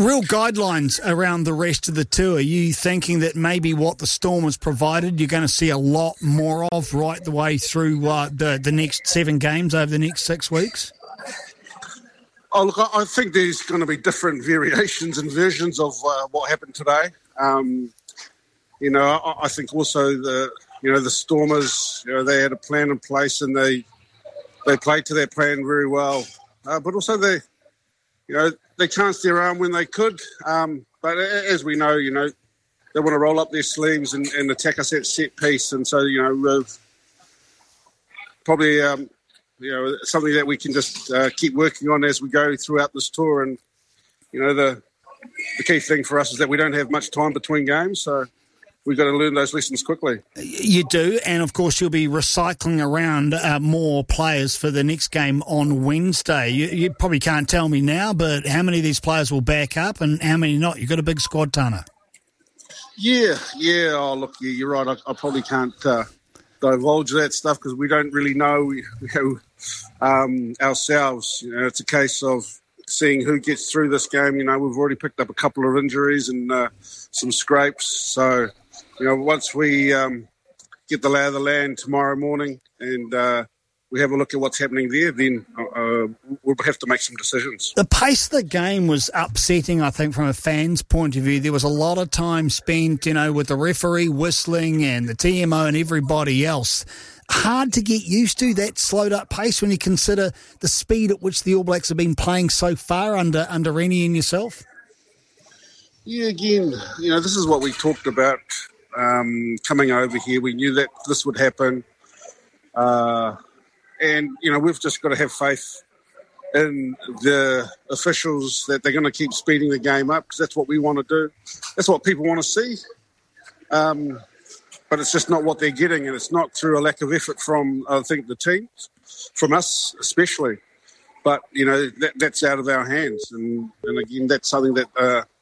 real guidelines around the rest of the tour. Are you thinking that maybe what the Storm has provided, you're going to see a lot more of right the way through the next 7 games over the next 6 weeks? Oh, look, I think there's going to be different variations and versions of what happened today. I think also the Stormers, they had a plan in place and they played to their plan very well. But also they chanced their arm when they could. But as we know, they want to roll up their sleeves and attack us at set piece. And so, probably, something that we can just keep working on as we go throughout this tour. And, the key thing for us is that we don't have much time between games. So we've got to learn those lessons quickly. You do, and of course you'll be recycling around more players for the next game on Wednesday. You probably can't tell me now, but how many of these players will back up and how many not? You've got a big squad, Tana. Yeah. Oh, look, you're right. I probably can't divulge that stuff because we don't really know ourselves. It's a case of seeing who gets through this game. We've already picked up a couple of injuries and some scrapes. So, once we get the lay of the land tomorrow morning and we have a look at what's happening there, then we'll have to make some decisions. The pace of the game was upsetting, I think, from a fan's point of view. There was a lot of time spent, with the referee whistling and the TMO and everybody else. Hard to get used to that slowed up pace when you consider the speed at which the All Blacks have been playing so far under Rennie and yourself? Yeah, again, this is what we talked about coming over here. We knew that this would happen. And, we've just got to have faith in the officials that they're going to keep speeding the game up because that's what we want to do. That's what people want to see. But it's just not what they're getting, and it's not through a lack of effort from, I think, the teams, from us especially. But, that's out of our hands. And again, that's something that,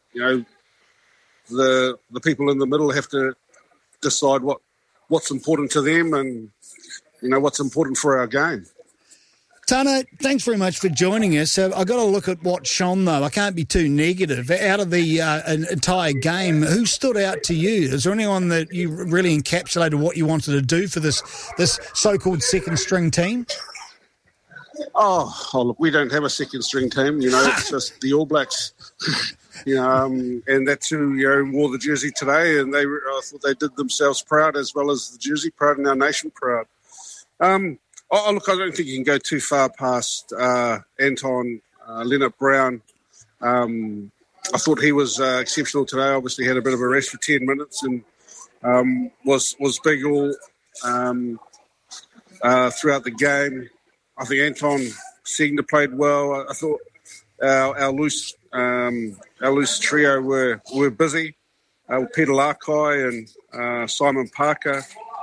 the people in the middle have to decide what's important to them and, what's important for our game. Tana, thanks very much for joining us. I've got to look at what shone, though. I can't be too negative. Out of the entire game, who stood out to you? Is there anyone that you really encapsulated what you wanted to do for this so-called second-string team? Oh, look, we don't have a second-string team. It's just the All Blacks. And that's who wore the jersey today, and I thought they did themselves proud as well as the jersey proud and our nation proud. Look, I don't think you can go too far past Anton Lienert-Brown. I thought he was exceptional today. Obviously had a bit of a rest for 10 minutes and was big all throughout the game. I think Anton Segner played well. I thought our loose trio were busy. Peter Lakai and Simon Parker.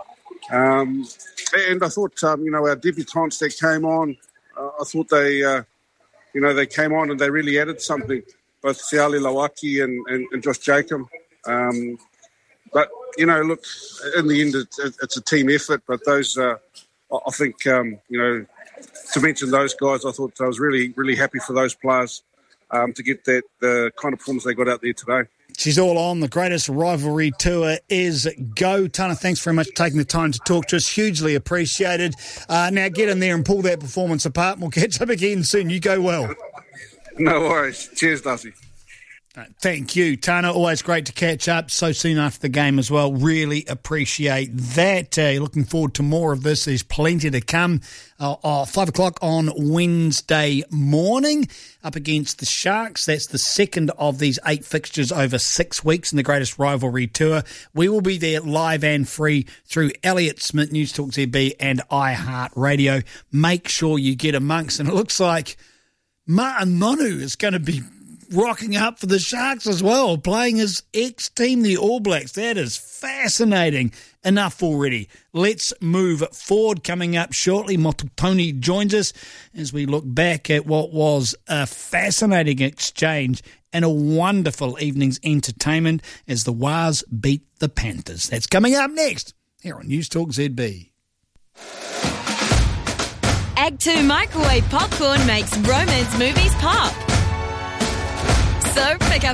And I thought, our debutants that came on, I thought they came on and they really added something, both Fiali Lawaki and Josh Jacob. But, look, in the end, it's a team effort, but those, I think, to mention those guys, I thought I was really, really happy for those players to get the kind of performance they got out there today. She's all on. The greatest rivalry tour is go. Tana, thanks very much for taking the time to talk to us. Hugely appreciated. Now get in there and pull that performance apart and we'll catch up again soon. You go well. No worries. Cheers, Darcy. Thank you, Tana. Always great to catch up so soon after the game as well. Really appreciate that. Looking forward to more of this. There's plenty to come. 5 o'clock on Wednesday morning up against the Sharks. That's the second of these 8 fixtures over 6 weeks in the greatest rivalry tour. We will be there live and free through Elliott Smith, News Talk ZB and iHeartRadio. Make sure you get amongst. And it looks like Martin Nonu is going to be rocking up for the Sharks as well, playing his ex-team, the All Blacks. That is fascinating. Enough already. Let's move forward. Coming up shortly, Mototoni joins us as we look back at what was a fascinating exchange and a wonderful evening's entertainment as the Wars beat the Panthers. That's coming up next here on News Talk ZB. Ag 2 microwave popcorn makes romance movies pop. So pick up